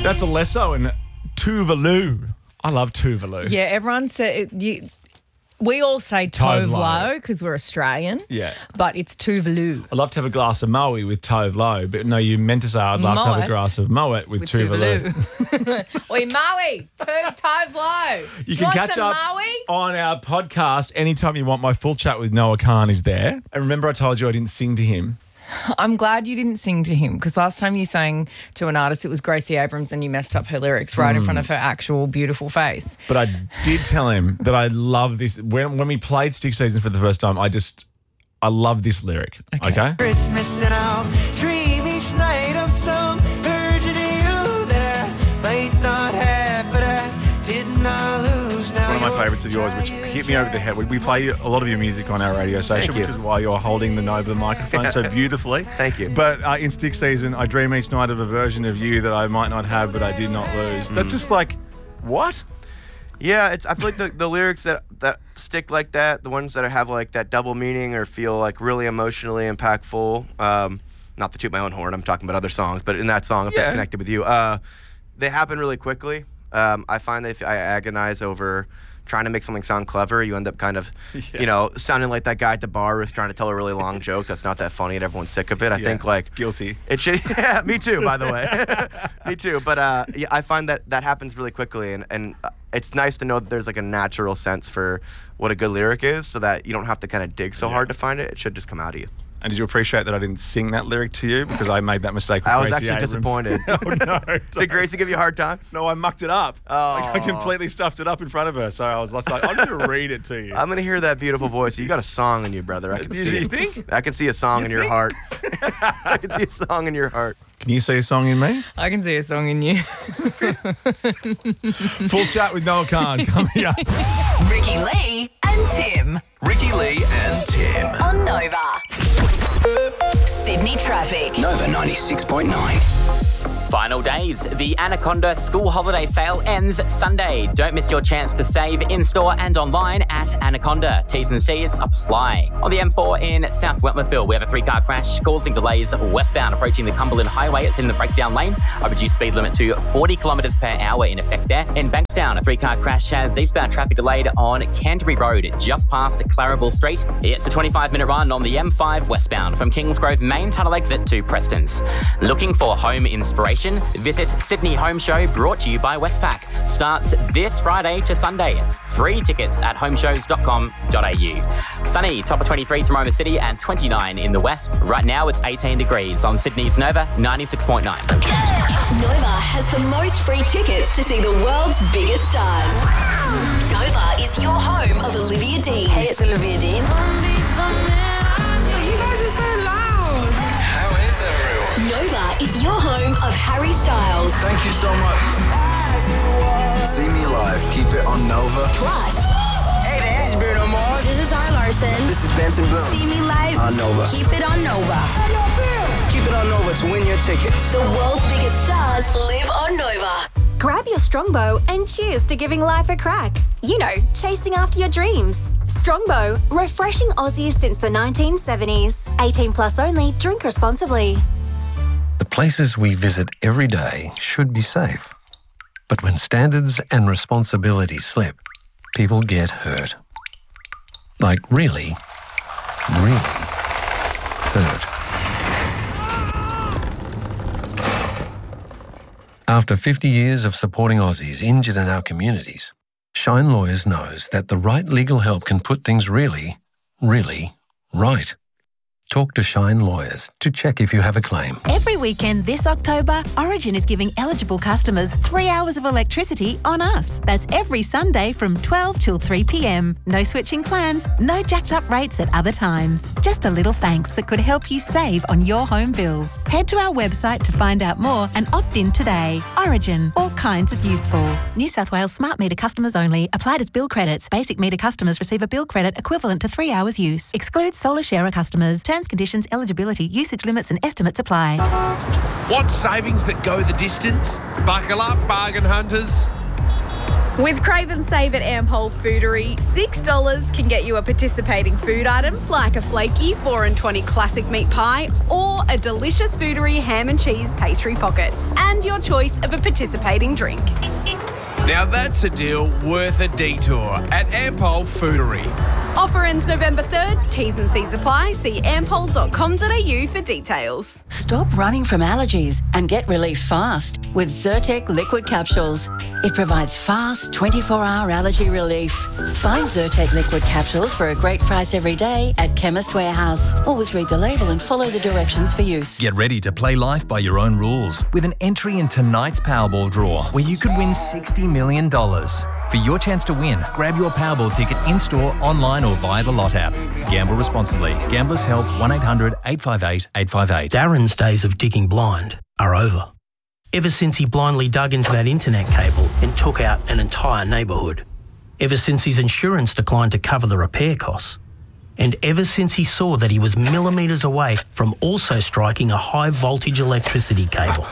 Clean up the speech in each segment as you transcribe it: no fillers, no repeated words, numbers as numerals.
That's Alesso and Tuvalu. I love Tuvalu. Yeah, everyone said we all say Tovlo because we're Australian. Yeah. But it's Tuvalu. I'd love to have a glass of Moe with Tovlo, but no, you meant to say I'd love to have a glass of Moet with Tuvalu. Oi, Moe, Tovlo. You can catch up on our podcast anytime you want. My full chat with Noah Khan is there. And remember I told you I didn't sing to him? I'm glad you didn't sing to him because last time you sang to an artist, it was Gracie Abrams and you messed up her lyrics right in front of her actual beautiful face. But I did tell him that I love this. When we played Stick Season for the first time, I love this lyric. Okay? Christmas and I'll dream each night of some virgin you that I might not have, but I did not lose. Now One of my favourites of yours, which hit me over the head. We play a lot of your music on our radio station, which is why you're holding the Nova microphone so beautifully. Thank you. But in Stick Season, I dream each night of a version of you that I might not have, but I did not lose. That's just like, what? Yeah, I feel like the lyrics that stick like that, the ones that have like that double meaning or feel like really emotionally impactful. Not to toot my own horn, I'm talking about other songs, but in that song, if it's connected with you, they happen really quickly. I find that if I agonize over trying to make something sound clever, you end up kind of, sounding like that guy at the bar who's trying to tell a really long joke that's not that funny and everyone's sick of it. I think like guilty. It should. Yeah, me too. By the way, me too. But I find that happens really quickly, and it's nice to know that there's like a natural sense for what a good lyric is, so that you don't have to kind of dig so hard to find it. It should just come out of you. And did you appreciate that I didn't sing that lyric to you because I made that mistake with I was Gracie actually Abrams. disappointed. Oh, no. Did Gracie give you a hard time? No, I mucked it up. Oh. I completely stuffed it up in front of her. So I was like, I'm going to read it to you. I'm going to hear that beautiful voice. You got a song in you, brother. I can see it. You think? I can see a song in your heart. I can see a song in your heart. Can you see a song in me? I can see a song in you. Full chat with Noah Khan coming up. Ricky Lee and Tim. Ricky Lee and Tim. On Nova. Sydney traffic. Nova 96.9. Final days. The Anaconda school holiday sale ends Sunday. Don't miss your chance to save in-store and online at Anaconda. T's and C's apply. On the M4 in South Wentworthville, we have a 3-car crash causing delays westbound approaching the Cumberland Highway. It's in the breakdown lane. A reduced speed limit to 40 kilometres per hour in effect there. In Bankstown, a 3-car crash has eastbound traffic delayed on Canterbury Road, just past Clarabelle Street. It's a 25-minute run on the M5 westbound from Kingsgrove main tunnel exit to Preston's. Looking for home inspiration? Visit Sydney Home Show, brought to you by Westpac. Starts this Friday to Sunday. Free tickets at homeshows.com.au. Sunny, top of 23 to Roma City and 29 in the west. Right now it's 18 degrees on Sydney's Nova 96.9. Nova has the most free tickets to see the world's biggest stars. Nova is your home of Olivia Dean. Hey, it's Olivia Dean. You guys are so loud. How is everyone? Nova is your home of Harry Styles. Thank you so much. See me live. Keep it on Nova. Plus, Hey there, it's Bruno Mars. this is Zara Larson. This is Benson Boone. See me live On Nova. Keep it on Nova. Keep it on Nova to win your tickets. The world's biggest stars live on Nova. Grab your Strongbow and cheers to giving life a crack. You know, chasing after your dreams. Strongbow, refreshing Aussies since the 1970s. 18 plus only, drink responsibly. The places we visit every day should be safe. But when standards and responsibilities slip, people get hurt. Like really, really hurt. After 50 years of supporting Aussies injured in our communities, Shine Lawyers knows that the right legal help can put things really, really right. Talk to Shine Lawyers to check if you have a claim. Every weekend this October, Origin is giving eligible customers 3 hours of electricity on us. That's every Sunday from 12 till 3 p.m. No switching plans, no jacked up rates at other times. Just a little thanks that could help you save on your home bills. Head to our website to find out more and opt in today. Origin, all kinds of useful. New South Wales smart meter customers only. Applied as bill credits. Basic meter customers receive a bill credit equivalent to 3 hours use. Excludes solar sharer customers. Terms, conditions, eligibility, usage limits and estimates apply. Want savings that go the distance? Buckle up, bargain hunters. With Crave and Save at Ampol Foodery, $6 can get you a participating food item like a flaky 4 and 20 classic meat pie or a delicious Foodery ham and cheese pastry pocket and your choice of a participating drink. Now that's a deal worth a detour at Ampol Foodery. Offer ends November 3rd. T's and C's apply. See ampol.com.au for details. Stop running from allergies and get relief fast with Zyrtec liquid capsules. It provides fast 24-hour allergy relief. Find Zyrtec liquid capsules for a great price every day at Chemist Warehouse. Always read the label and follow the directions for use. Get ready to play life by your own rules with an entry in tonight's Powerball draw where you could win $60 million. For your chance to win, grab your Powerball ticket in-store, online or via the Lot app. Gamble responsibly. Gamblers Help 1-800-858-858. Darren's days of digging blind are over. Ever since he blindly dug into that internet cable and took out an entire neighbourhood. Ever since his insurance declined to cover the repair costs. And ever since he saw that he was millimetres away from also striking a high voltage electricity cable.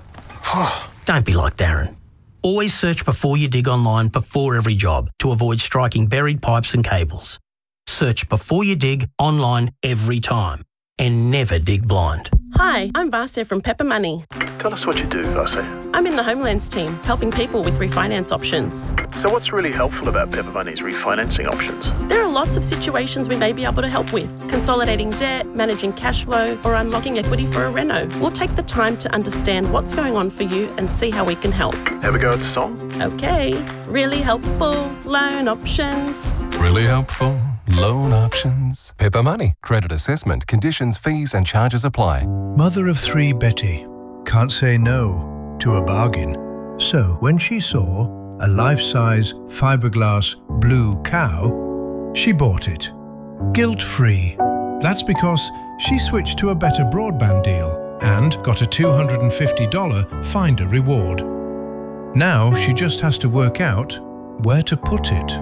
Don't be like Darren. Always search before you dig online before every job to avoid striking buried pipes and cables. Search before you dig online every time and never dig blind. Hi, I'm Vasya from Pepper Money. Tell us what you do, Vasya. I'm in the Homelands team, helping people with refinance options. So what's really helpful about Pepper Money's refinancing options? There are lots of situations we may be able to help with. Consolidating debt, managing cash flow, or unlocking equity for a reno. We'll take the time to understand what's going on for you and see how we can help. Have a go at the song? Okay. Really helpful loan options. Really helpful loan options. Pepper Money. Credit assessment, conditions, fees and charges apply. Mother of three Betty can't say no to a bargain. So when she saw a life-size fiberglass blue cow, she bought it. Guilt-free. That's because she switched to a better broadband deal and got a $250 Finder reward. Now she just has to work out where to put it.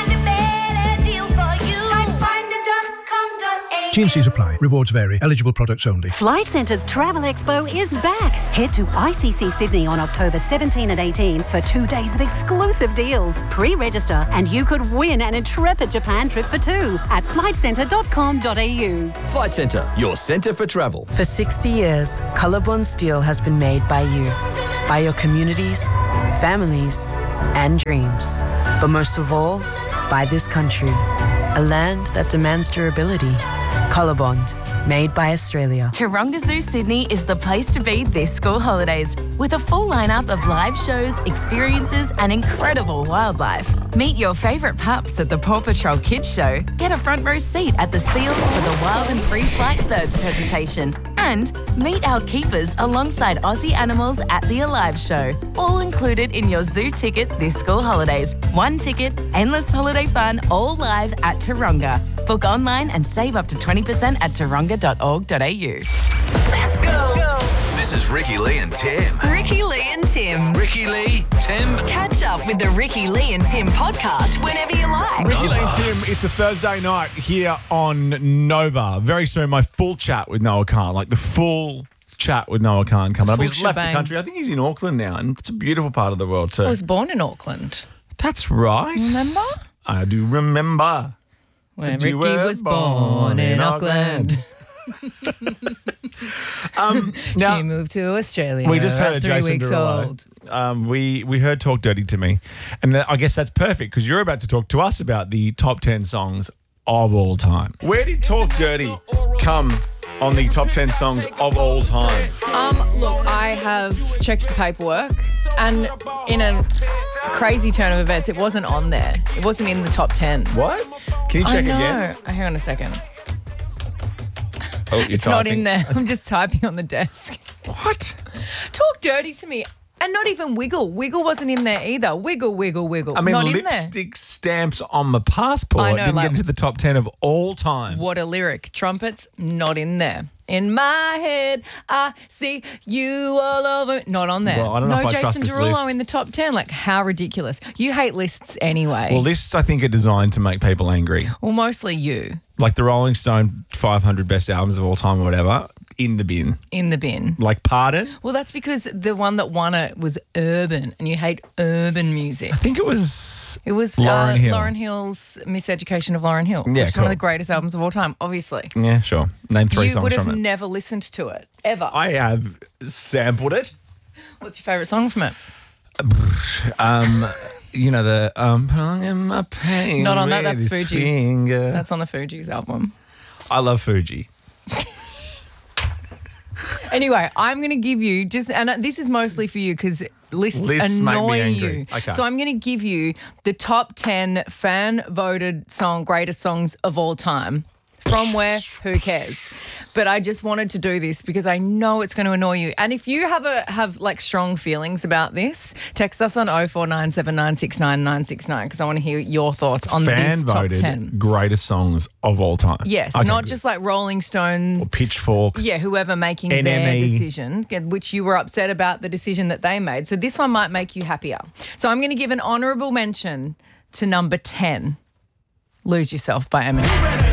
T&Cs apply. Rewards vary. Eligible products only. Flight Centre's Travel Expo is back. Head to ICC Sydney on October 17 and 18 for 2 days of exclusive deals. Pre-register and you could win an intrepid Japan trip for two at flightcentre.com.au. Flight Centre, your centre for travel. For 60 years, Colorbond Steel has been made by you, by your communities, families, and dreams. But most of all, by this country, a land that demands durability. Colorbond, made by Australia. Taronga Zoo Sydney is the place to be this school holidays with a full lineup of live shows, experiences and incredible wildlife. Meet your favourite pups at the Paw Patrol Kids Show. Get a front row seat at the Seals for the Wild and Free Flight Birds presentation. And meet our keepers alongside Aussie animals at the Alive Show. All included in your zoo ticket this school holidays. One ticket, endless holiday fun, all live at Taronga. Book online and save up to 20% at taronga.org.au. Let's go. This is Ricky Lee and Tim. Ricky Lee and Tim. Ricky Lee, Tim. Catch up with the Ricky Lee and Tim podcast whenever you like. Ricky Lee and Tim, it's a Thursday night here on Nova. Very soon, my full chat with Noah Khan, like the full chat with Noah Khan coming up. He's left the country. I think he's in Auckland now, and it's a beautiful part of the world too. I was born in Auckland. That's right. Remember? I do remember. When Ricky was born in Auckland. Now, she moved to Australia. We just heard at 3 Jason weeks Derulo. old. We heard Talk Dirty to Me, and I guess that's perfect because you're about to talk to us about the top 10 songs of all time. Where did Talk Dirty come on the top 10 songs of all time? Look, I have checked the paperwork, and in a crazy turn of events, it wasn't on there. It wasn't in the top 10. What? Can you check I know. again? Hang on a second. Oh, you're It's typing. not in there. I'm just typing on the desk. What? Talk Dirty to Me. And not even Wiggle. Wiggle wasn't in there either. Wiggle, wiggle, wiggle. I mean, not in there. lipstick stamps on my passport I know, didn't like- get into the top 10 of all time. What a lyric. Trumpets, not in there. In my head, I see you all over. Not on there. Well, I don't know no if I trust Jason this Derulo list. in the top 10. Like, how ridiculous. You hate lists anyway. Well, lists, I think, are designed to make people angry. Well, mostly you. Like the Rolling Stone 500 best albums of all time or whatever. in the bin? In the bin. Like Pardon? Well, that's because the one that won it was urban, and you hate urban music. I think it was Lauryn Hill. Lauren Hill's Miseducation of Lauryn Hill. Yeah, It's one of the greatest albums of all time, obviously. Yeah, sure. Name 3 You songs would from have it. never listened to it, ever. I have sampled it. What's your favourite song from it? You know the pulling in my pain. Not on that, with that's his Fuji's. finger. That's on the Fuji's album. I love Fuji. Anyway, I'm going to give you and this is mostly for you because lists make me annoy angry. you. Okay. So I'm going to give you the top 10 fan-voted greatest songs of all time. From where? Who cares? But I just wanted to do this because I know it's going to annoy you. And if you have like strong feelings about this, text us on 0497969969 because I want to hear your thoughts on this top 10. Fan-voted greatest songs of all time. Yes, Okay, not good. just like Rolling Stone Or Pitchfork. Yeah, whoever making their NME. decision, which you were upset about the decision that they made. So this one might make you happier. So I'm going to give an honourable mention to number 10, Lose Yourself by Eminem.